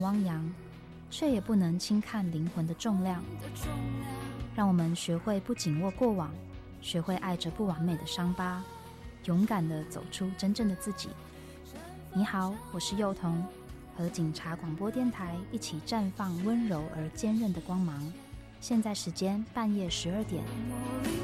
汪洋，却也不能轻看灵魂的重量。让我们学会不紧握过往，学会爱着不完美的伤疤，勇敢地走出真正的自己。你好，我是幼童，和警察广播电台一起绽放温柔而坚韧的光芒。现在时间半夜12点。